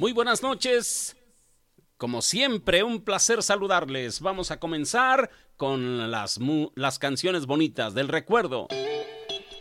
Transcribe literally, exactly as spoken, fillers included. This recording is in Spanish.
Muy buenas noches. Como siempre, un placer saludarles. Vamos a comenzar con las, mu- las canciones bonitas del recuerdo.